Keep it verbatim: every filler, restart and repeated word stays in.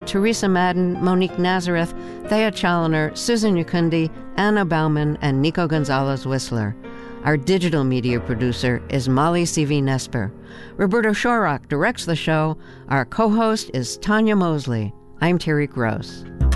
Teresa Madden, Monique Nazareth, Thea Challoner, Susan Yukundi, Anna Bauman, and Nico Gonzalez-Whistler. Our digital media producer is Molly C V Nesper. Roberto Shorrock directs the show. Our co-host is Tanya Mosley. I'm Terry Gross.